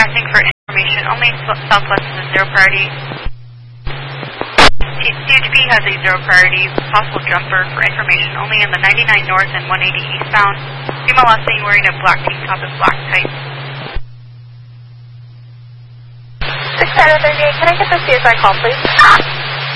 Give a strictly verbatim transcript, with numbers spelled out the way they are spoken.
Forecasting for information only. Southwest is a zero priority. C H P has a zero priority. Possible jumper for information only in the ninety-nine north and one eighty eastbound. Female last thing wearing a black tank top and black tights. six thirty-eight, can I get the C S I call, please?